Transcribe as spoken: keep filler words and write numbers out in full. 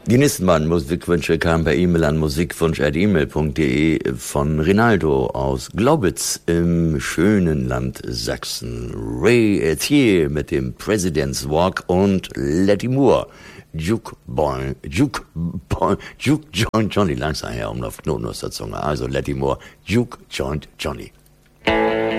Die nächsten beiden Musikwünsche kamen per E-Mail an musikwunsch at e mail punkt de von Rinaldo aus Glaubitz im schönen Land Sachsen. Ray Etier mit dem President's Walk und Letty Moore. Juke Boy, Juke Boy, Juke Joint Johnny, langsam her, um auf Knoten aus der Zunge. Also Letty Moore, Juke Joint Johnny.